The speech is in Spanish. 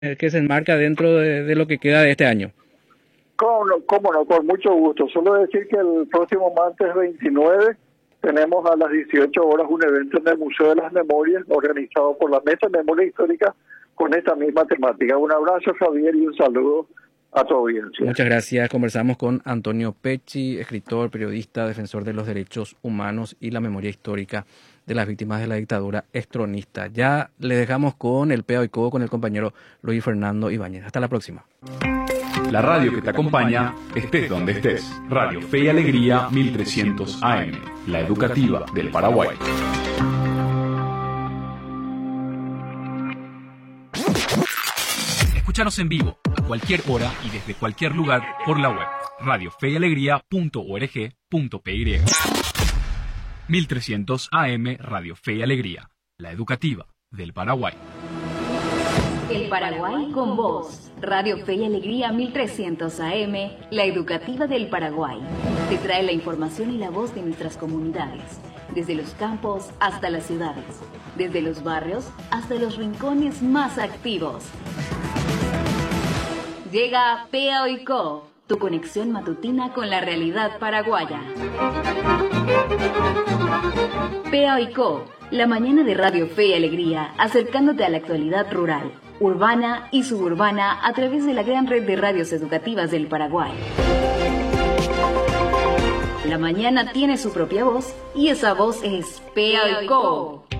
que se enmarca dentro de lo que queda de este año. Cómo no, con mucho gusto. Solo decir que el próximo martes 29 tenemos a las 18 horas un evento en el Museo de las Memorias organizado por la Mesa de Memoria Histórica con esta misma temática. Un abrazo, Javier, y un saludo a tu audiencia. Muchas gracias. Conversamos con Antonio Pecci, escritor, periodista, defensor de los derechos humanos y la memoria histórica de las víctimas de la dictadura extronista. Ya le dejamos con el Pea y Codo con el compañero Luis Fernando Ibáñez. Hasta la próxima. La radio que te acompaña, estés donde estés. Radio Fe y Alegría 1300 AM, la educativa del Paraguay. Escúchanos en vivo, a cualquier hora y desde cualquier lugar por la web. radiofeyalegría.org.py 1300 AM, Radio Fe y Alegría, la educativa del Paraguay. El Paraguay con vos. Radio Fe y Alegría 1300 AM, la educativa del Paraguay. Te trae la información y la voz de nuestras comunidades, desde los campos hasta las ciudades, desde los barrios hasta los rincones más activos. Llega Pea y Co, tu conexión matutina con la realidad paraguaya. Pea y Co, la mañana de Radio Fe y Alegría, acercándote a la actualidad rural, urbana y suburbana a través de la gran red de radios educativas del Paraguay. La mañana tiene su propia voz y esa voz es Pea y Co.